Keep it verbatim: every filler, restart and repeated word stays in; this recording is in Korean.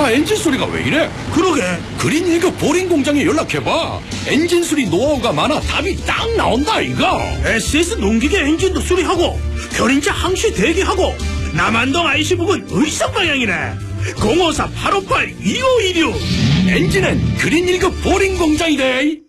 차 엔진 소리가 왜 이래? 그러게. 그린 일급 보링 공장에 연락해봐. 엔진 수리 노하우가 많아 답이 딱 나온다 이거. 에스에스 농기계 엔진도 수리하고 견인차 항시 대기하고 남한동 아이씨 부근 의성 방향이네. 공오사 팔오팔 이오일육. 엔진은 그린 일급 보링 공장이래.